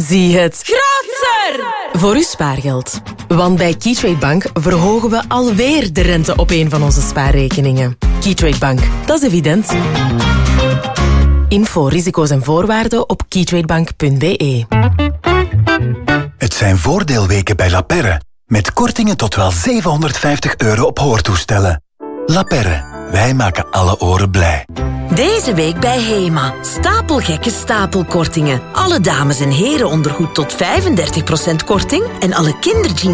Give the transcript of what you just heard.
zie het. Grootser! Voor uw spaargeld. Want bij Keytrade Bank verhogen we alweer de rente op een van onze spaarrekeningen. Keytrade Bank, dat is evident. Info, risico's en voorwaarden op keytradebank.be. Het zijn voordeelweken bij La Perre. Met kortingen tot wel €750 op hoortoestellen. La Perre, wij maken alle oren blij. Deze week bij HEMA. Stapelgekke stapelkortingen. Alle dames en heren ondergoed tot 35% korting. En alle kinderjeans